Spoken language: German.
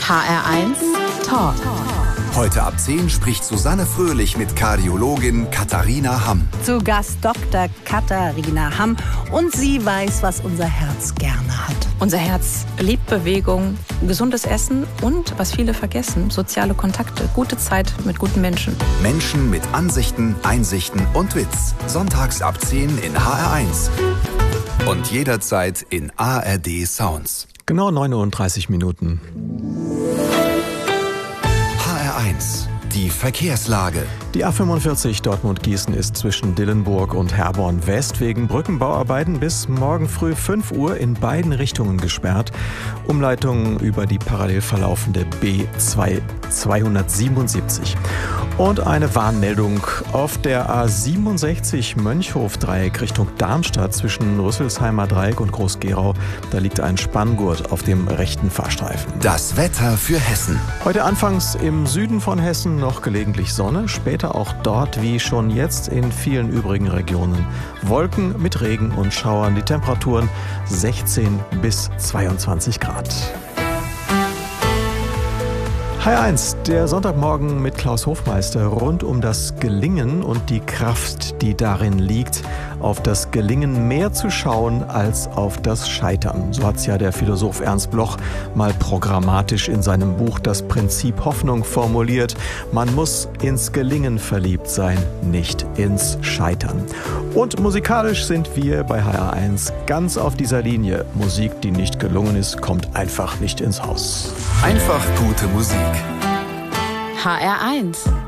HR1 Talk. Heute ab 10 spricht Susanne Fröhlich mit Kardiologin Katharina Hamm. Zu Gast Dr. Katharina Hamm. Und sie weiß, was unser Herz gerne hat. Unser Herz liebt Bewegung, gesundes Essen und, was viele vergessen, soziale Kontakte, gute Zeit mit guten Menschen. Menschen mit Ansichten, Einsichten und Witz. Sonntags ab 10 in HR1. Und jederzeit in ARD Sounds. Genau 39 Minuten. HR1, die Verkehrslage. Die A45 Dortmund-Gießen ist zwischen Dillenburg und Herborn West wegen Brückenbauarbeiten bis morgen früh 5 Uhr in beiden Richtungen gesperrt. Umleitungen über die parallel verlaufende B277. Und eine Warnmeldung auf der A67 Mönchhof-Dreieck Richtung Darmstadt zwischen Rüsselsheimer Dreieck und Groß-Gerau. Da liegt ein Spanngurt auf dem rechten Fahrstreifen. Das Wetter für Hessen. Heute anfangs im Süden von Hessen noch gelegentlich Sonne, später auch dort wie schon jetzt in vielen übrigen Regionen Wolken mit Regen und Schauern. Die Temperaturen 16 bis 22 Grad. HR1, der Sonntagmorgen mit Klaus Hofmeister rund um das Gelingen und die Kraft, die darin liegt, auf das Gelingen mehr zu schauen als auf das Scheitern. So hat es ja der Philosoph Ernst Bloch mal programmatisch in seinem Buch Das Prinzip Hoffnung formuliert. Man muss ins Gelingen verliebt sein, nicht ins Scheitern. Und musikalisch sind wir bei HR1 ganz auf dieser Linie. Musik, die nicht gelungen ist, kommt einfach nicht ins Haus. Einfach gute Musik. HR1